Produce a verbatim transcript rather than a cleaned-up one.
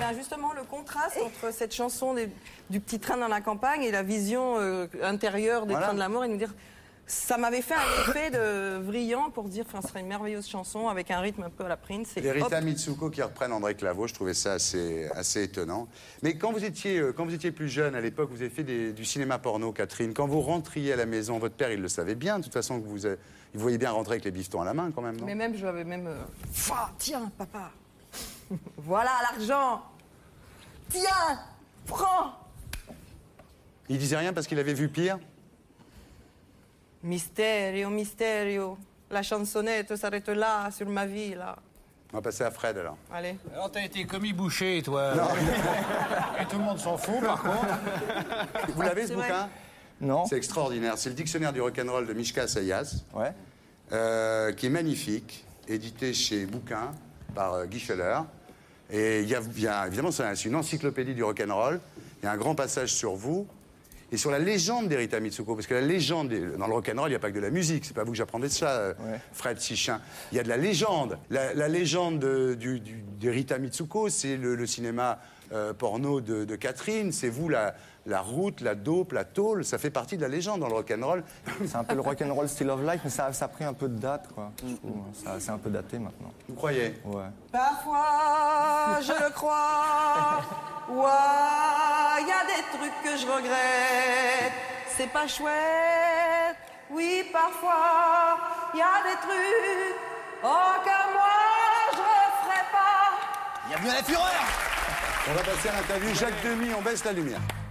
bien justement le contraste entre cette chanson des, du petit train dans la campagne et la vision euh, intérieure des Voilà. trains de l'amour et nous dire... Ça m'avait fait un effet de brillant pour dire que ce serait une merveilleuse chanson avec un rythme un peu à la Prince. Et Les Rita hop. Mitsuko qui reprennent André Claveau, je trouvais ça assez, assez étonnant. Mais quand vous étiez, euh, quand vous étiez plus jeune, à l'époque, vous avez fait des- du cinéma porno, Catherine. Quand vous rentriez à la maison, votre père, il le savait bien, de toute façon, que vous, euh, il vous voyait bien rentrer avec les bifetons à la main, quand même, non? Mais même, je l'avais même... euh, Fouah, tiens, papa. Voilà l'argent. Tiens, prends. Il disait rien parce qu'il avait vu pire? Mysterio, mysterio. La chansonnette s'arrête là, sur ma vie, là. On va passer à Fred, alors. Allez. Alors, t'as été commis boucher, toi. Et tout le monde s'en fout, par contre. Vous l'avez, ce C'est vrai. bouquin? Non. C'est extraordinaire. C'est le dictionnaire du rock'n'roll de Mishka Sayas, Ouais. euh, qui est magnifique, édité chez Bouquin par euh, Guy Feller. Et il y a, il y a- évidemment, c'est un- c'est une encyclopédie du rock'n'roll. Il y a un grand passage sur vous et sur la légende des Rita Mitsuko. Parce que la légende, des- dans le rock'n'roll, il n'y a pas que de la musique. C'est pas vous que j'apprendais ça, euh, Ouais. Fred Sichin. Il y a de la légende. La, la légende de- du, du- des Rita Mitsuko, c'est le, le cinéma euh, porno de, de Catherine. C'est vous, la, la route, la dope, la tôle. Ça fait partie de la légende dans le rock'n'roll. C'est un peu le rock'n'roll still of life, mais ça, ça a pris un peu de date, quoi. Je trouve. Ça, c'est un peu daté maintenant. Vous croyez? Ouais. Parfois, je le crois. Ouais, il y a des trucs que je regrette. C'est pas chouette. Oui, parfois, il y a des trucs. Oh, que moi, je referai pas. Bienvenue à la fureur. On va passer à l'interview. Jacques Demy, on baisse la lumière.